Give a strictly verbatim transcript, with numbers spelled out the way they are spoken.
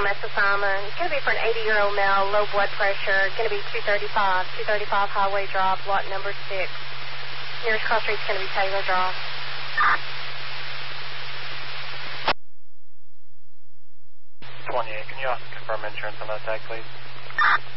M S assignment. It's going to be for an eighty-year-old male, low blood pressure. It's going to be two thirty-five, two thirty-five Highway Drive, lot number six. Nearest cross street is going to be Taylor Drive. twenty-eight, can you also confirm insurance on that tag, please?